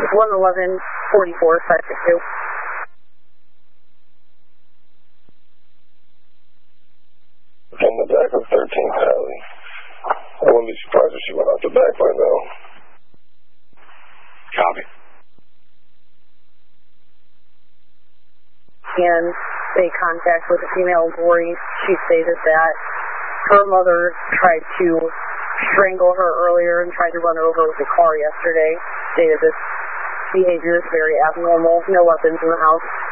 111-44-562. From the back of 13 Tally. I wouldn't be surprised if she went out the back by now. Copy. And made contact with a female employee. She stated that her mother tried to strangle her earlier and tried to run her over with a car yesterday. Stated this behavior is very abnormal. No weapons in the house.